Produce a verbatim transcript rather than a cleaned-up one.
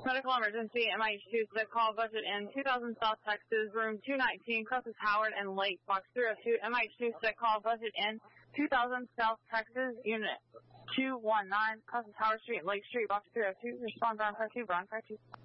Medical emergency, M I H two, sick call, budget in two thousand South Texas, room two nineteen, Cross's Howard and Lake, box three oh two, M I H two, sick call, budget in two thousand South Texas, unit two one nine, Cross's Howard Street, Lake Street, box three oh two, respond on car two, Brown car two.